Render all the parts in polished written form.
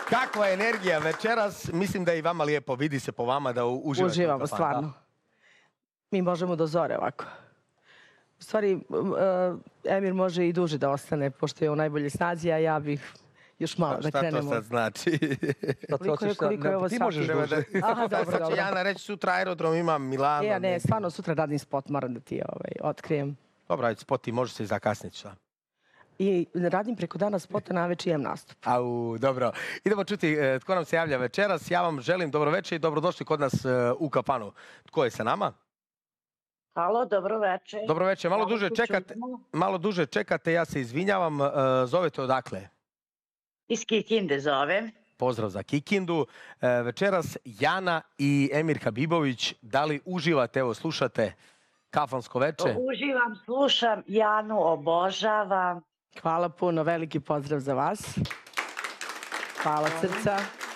Kakva je energija večeras? Mislim da je i vama lijepo. Vidi se po vama da uživate. Uživamo, stvarno. Mi možemo do zore ovako. U stvari, Emir može i duže da ostane, pošto je u najbolje snazi, a ja bih još malo da krenemo. Šta to sad znači? Koliko je ovo Ti svaki? možeš da... Aha, dobro, Sad će Jana reći sutra aerodrom ima Milano. Ne, stvarno sutra radim spot, moram da ti otkrijem. Dobro, ajde, spot ti može se i zakasniti, šta? I radim preko dana spota, navečer imam nastup. Au, dobro. Idemo čuti tko nam se javlja večeras. Ja vam želim dobroveče i dobrodošli kod nas u kafanu. Tko je sa nama? Halo, dobroveče. Dobroveče, malo duže čekate, ja se izvinjavam. Zovete odakle? Iz Kikinde zovem. Pozdrav za Kikindu. Večeras Jana i Emir Habibović, da li uživate, evo slušate kafansko veče? Uživam, slušam, Janu obožavam. Hvala puno, veliki pozdrav za vas. Hvala srca.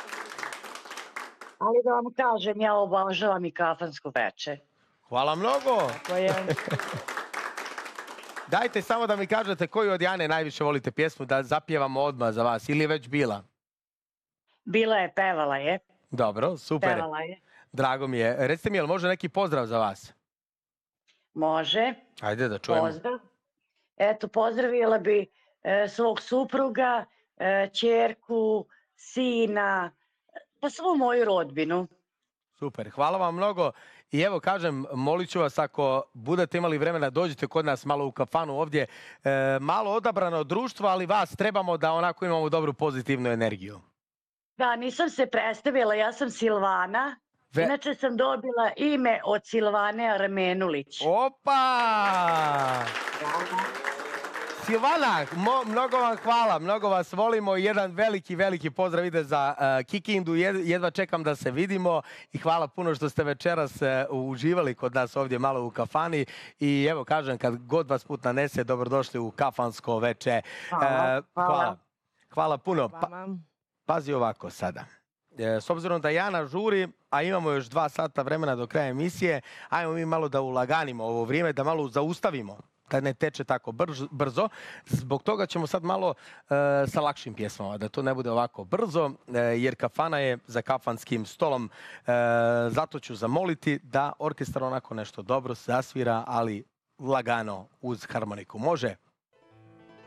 Ali da vam kažem, ja obožavam i kafansko veče. Hvala mnogo. Dajte samo da mi kažete koju od Jane najviše volite pjesmu, da zapjevamo odmah za vas, ili je već bila? Bila je, pevala je. Dobro, super. Pevala je. Drago mi je. Recite mi, jel može neki pozdrav za vas? Može. Ajde da čujemo. Pozdrav. Eto, pozdravila bi svog supruga, ćerku, sina, pa svu moju rodbinu. Super, hvala vam mnogo. I evo, kažem, molit ću vas ako budete imali vremena, dođite kod nas malo u kafanu ovdje. Malo odabrano društvo, ali vas trebamo da onako imamo dobru pozitivnu energiju. Da, nisam se predstavila, ja sam Silvana. Inače sam dobila ime od Silvane Armenulić. Opa! Silvana, mnogo vam hvala, mnogo vas volimo. Jedan veliki pozdrav ide za Kikindu. Jedva čekam da se vidimo i hvala puno što ste večeras uživali kod nas ovdje malo u kafani. I evo kažem, kad god vas put nanese, dobrodošli u kafansko veče. Hvala puno. Pazi ovako sada. S obzirom da Jana žuri, a imamo još 2 sata vremena do kraja emisije, ajmo mi malo da ulaganimo ovo vrijeme, da malo zaustavimo, da ne teče tako brzo. Zbog toga ćemo sad malo sa lakšim pjesmama, da to ne bude ovako brzo, jer kafana je za kafanskim stolom. Zato ću zamoliti da orkestar onako nešto dobro zasvira, ali lagano uz harmoniku. Može?